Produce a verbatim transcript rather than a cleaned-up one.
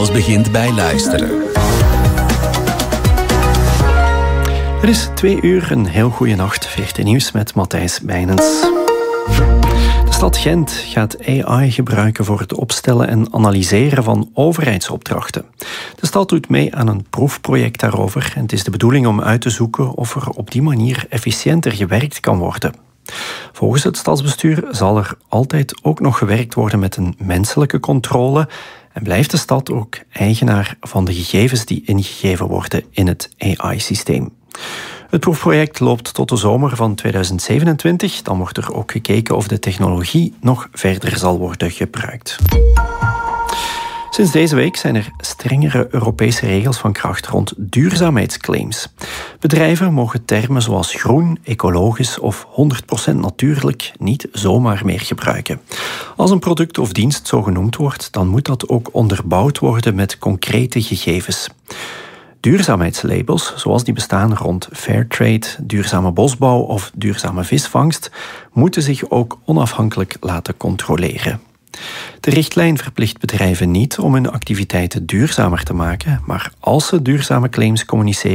Alles begint bij luisteren. Het is twee uur, een heel goede nacht. V R T Nieuws met Matthijs Bijnens. De stad Gent gaat A I gebruiken voor het opstellen en analyseren van overheidsopdrachten. De stad doet mee aan een proefproject daarover en het is de bedoeling om uit te zoeken of er op die manier efficiënter gewerkt kan worden. Volgens het stadsbestuur zal er altijd ook nog gewerkt worden met een menselijke controle en blijft de stad ook eigenaar van de gegevens die ingegeven worden in het A I-systeem. Het proefproject loopt tot de zomer van tweeduizend zevenentwintig. Dan wordt er ook gekeken of de technologie nog verder zal worden gebruikt. Sinds deze week zijn er strengere Europese regels van kracht rond duurzaamheidsclaims. Bedrijven mogen termen zoals groen, ecologisch of honderd procent natuurlijk niet zomaar meer gebruiken. Als een product of dienst zo genoemd wordt, dan moet dat ook onderbouwd worden met concrete gegevens. Duurzaamheidslabels, zoals die bestaan rond Fairtrade, duurzame bosbouw of duurzame visvangst, moeten zich ook onafhankelijk laten controleren. De richtlijn verplicht bedrijven niet om hun activiteiten duurzamer te maken, maar als ze duurzame claims communiceren,